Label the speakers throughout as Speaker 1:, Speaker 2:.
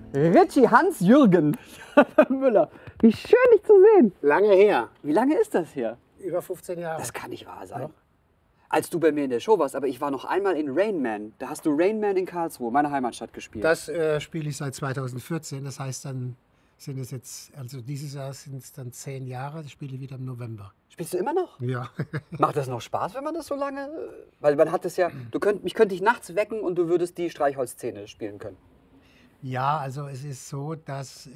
Speaker 1: Richie Hans-Jürgen Müller. Wie schön, dich zu sehen.
Speaker 2: Lange her.
Speaker 1: Wie lange ist das her?
Speaker 2: Über 15 Jahre.
Speaker 1: Das kann nicht wahr sein.
Speaker 2: Ja.
Speaker 1: Als du bei mir in der Show warst, aber ich war noch einmal in Rain Man. Da hast du Rain Man in Karlsruhe, meine Heimatstadt, gespielt.
Speaker 2: Das spiele ich seit 2014. Das heißt, dann sind es jetzt, also dieses Jahr sind es dann 10 Jahre. Das spiele ich wieder im November.
Speaker 1: Spielst du immer noch?
Speaker 2: Ja.
Speaker 1: Macht das noch Spaß, wenn man das so lange... Weil man hat es ja... Ich könnte dich nachts wecken und du würdest die Streichholzszene spielen können.
Speaker 2: Ja, also es ist so, dass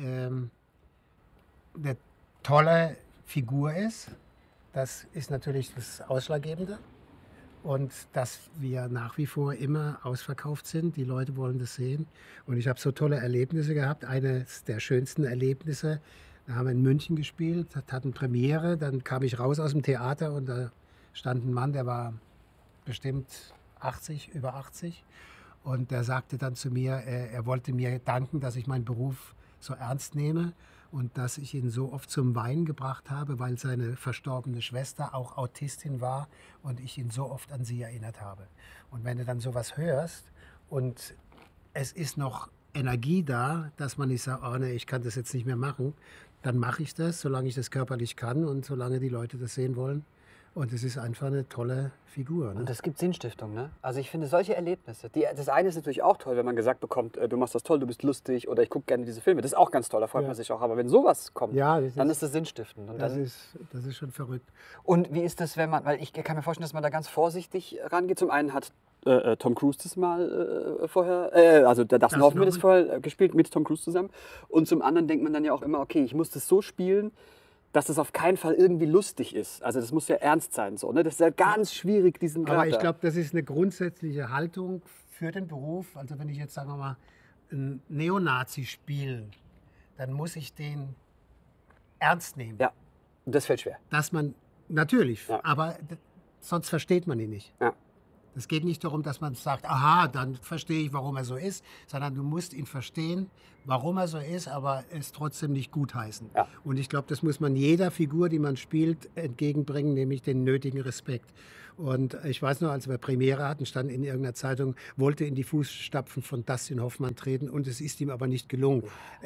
Speaker 2: eine tolle Figur ist. Das ist natürlich das Ausschlaggebende. Und dass wir nach wie vor immer ausverkauft sind. Die Leute wollen das sehen. Und ich habe so tolle Erlebnisse gehabt. Eines der schönsten Erlebnisse, da haben wir in München gespielt, hatten Premiere. Dann kam ich raus aus dem Theater und da stand ein Mann, der war bestimmt 80, über 80. Und der sagte dann zu mir, er wollte mir danken, dass ich meinen Beruf so ernst nehme und dass ich ihn so oft zum Weinen gebracht habe, weil seine verstorbene Schwester auch Autistin war und ich ihn so oft an sie erinnert habe. Und wenn du dann sowas hörst und es ist noch Energie da, dass man nicht sagt, oh nee, ich kann das jetzt nicht mehr machen, dann mache ich das, solange ich das körperlich kann und solange die Leute das sehen wollen. Und es ist einfach eine tolle Figur. Ne?
Speaker 1: Und das gibt Sinnstiftung, ne? Also ich finde solche Erlebnisse, das eine ist natürlich auch toll, wenn man gesagt bekommt, du machst das toll, du bist lustig oder ich gucke gerne diese Filme. Das ist auch ganz toll, da freut man sich auch. Aber wenn sowas kommt,
Speaker 2: Ja,
Speaker 1: dann ist das sinnstiftend. Und
Speaker 2: das ist schon verrückt.
Speaker 1: Und wie ist das, wenn man, weil ich kann mir vorstellen, dass man da ganz vorsichtig rangeht. Zum einen hat Tom Cruise das mal vorher, also der Dustin Hoffman das vorher gespielt mit Tom Cruise zusammen. Und zum anderen denkt man dann ja auch immer, okay, ich muss das so spielen, dass das auf keinen Fall irgendwie lustig ist. Also das muss ja ernst sein. So, ne? Das ist ja ganz schwierig, diesen Grad.
Speaker 2: Aber ich glaube, das ist eine grundsätzliche Haltung für den Beruf. Also wenn ich jetzt, sagen wir mal, einen Neonazi spiele, dann muss ich den ernst nehmen.
Speaker 1: Ja, und das fällt schwer.
Speaker 2: Dass man, natürlich,
Speaker 1: Ja.
Speaker 2: aber sonst versteht man ihn nicht.
Speaker 1: Ja.
Speaker 2: Es geht nicht darum, dass man sagt, aha, dann verstehe ich, warum er so ist, sondern du musst ihn verstehen, warum er so ist, aber es trotzdem nicht gutheißen.
Speaker 1: Ja.
Speaker 2: Und ich glaube, das muss man jeder Figur, die man spielt, entgegenbringen, nämlich den nötigen Respekt. Und ich weiß noch, als wir Premiere hatten, stand in irgendeiner Zeitung, wollte in die Fußstapfen von Dustin Hoffman treten und es ist ihm aber nicht gelungen.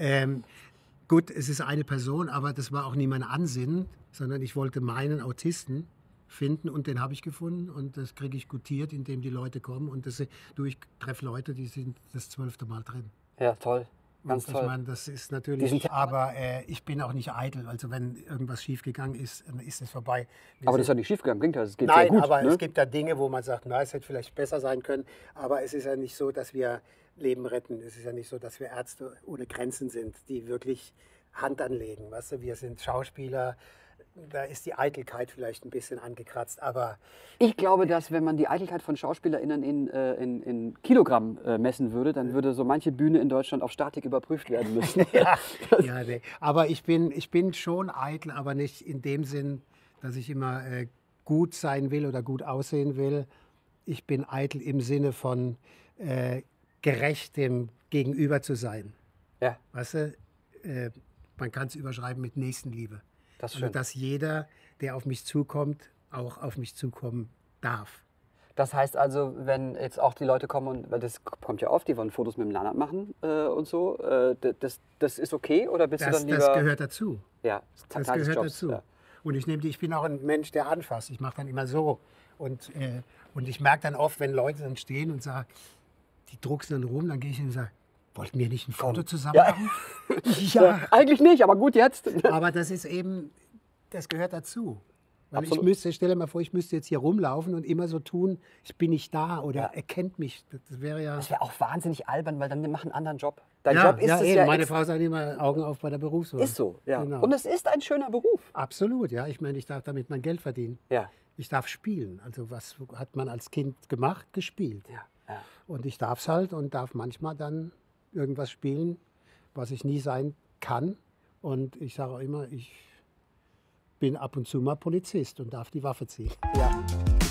Speaker 2: Gut, es ist eine Person, aber das war auch nie mein Ansinnen, sondern ich wollte meinen Autisten finden und den habe ich gefunden und das kriege ich gutiert, indem die Leute kommen und ich treffe Leute, die sind das 12. Mal drin.
Speaker 1: Ja, toll. Ganz
Speaker 2: und
Speaker 1: toll.
Speaker 2: Ich meine, das ist natürlich, aber ich bin auch nicht eitel, also wenn irgendwas schiefgegangen ist, dann ist es vorbei.
Speaker 1: Aber das ist ja nicht schiefgegangen, bringt ja, es geht
Speaker 2: Nein,
Speaker 1: sehr gut.
Speaker 2: aber
Speaker 1: ne?
Speaker 2: es gibt da Dinge, wo man sagt, na, es hätte vielleicht besser sein können, aber es ist ja nicht so, dass wir Leben retten. Es ist ja nicht so, dass wir Ärzte ohne Grenzen sind, die wirklich Hand anlegen. Weißt du, wir sind Schauspieler. Da ist die Eitelkeit vielleicht ein bisschen angekratzt, aber...
Speaker 1: Ich glaube, dass wenn man die Eitelkeit von SchauspielerInnen in Kilogramm messen würde, dann würde so manche Bühne in Deutschland auf Statik überprüft werden müssen.
Speaker 2: Ja, nee. Aber ich bin schon eitel, aber nicht in dem Sinn, dass ich immer gut sein will oder gut aussehen will. Ich bin eitel im Sinne von gerecht dem Gegenüber zu sein.
Speaker 1: Ja.
Speaker 2: Weißt du, man kann es überschreiben mit Nächstenliebe.
Speaker 1: Das ist
Speaker 2: Also,
Speaker 1: schön.
Speaker 2: dass jeder, der auf mich zukommt, auch auf mich zukommen darf.
Speaker 1: Das heißt also, wenn jetzt auch die Leute kommen, und weil das kommt ja oft, die wollen Fotos mit dem Lannert machen und so, das ist okay oder bist du dann lieber...
Speaker 2: Das gehört dazu.
Speaker 1: Ja,
Speaker 2: Das
Speaker 1: Teil des
Speaker 2: gehört
Speaker 1: Jobs,
Speaker 2: dazu.
Speaker 1: Ja.
Speaker 2: Und ich bin auch ein Mensch, der anfasst. Ich mache dann immer so. Und ich merke dann oft, wenn Leute dann stehen und sagen, die drucksen dann rum, dann gehe ich hin und sage, wollten wir nicht ein Foto zusammen machen?
Speaker 1: Ja, eigentlich nicht, aber gut jetzt.
Speaker 2: Aber das ist eben, das gehört dazu. Weil stell dir mal vor, ich müsste jetzt hier rumlaufen und immer so tun, ich bin nicht da oder er kennt mich. Das wäre ja...
Speaker 1: Das wäre auch wahnsinnig albern, weil dann mach einen anderen Job. Dein
Speaker 2: Ja,
Speaker 1: Job ist
Speaker 2: ja,
Speaker 1: es
Speaker 2: eben.
Speaker 1: ja...
Speaker 2: Meine Frau sagt immer, Augen auf bei der Berufswahl.
Speaker 1: Ist so, ja.
Speaker 2: Genau.
Speaker 1: Und es ist ein schöner Beruf.
Speaker 2: Absolut, ja. Ich meine, ich darf damit mein Geld verdienen.
Speaker 1: Ja.
Speaker 2: Ich darf spielen. Also was hat man als Kind gemacht? Gespielt.
Speaker 1: Ja.
Speaker 2: Und ich darf es halt und darf manchmal dann irgendwas spielen, was ich nie sein kann. Und ich sage auch immer, ich bin ab und zu mal Polizist und darf die Waffe ziehen.
Speaker 1: Ja.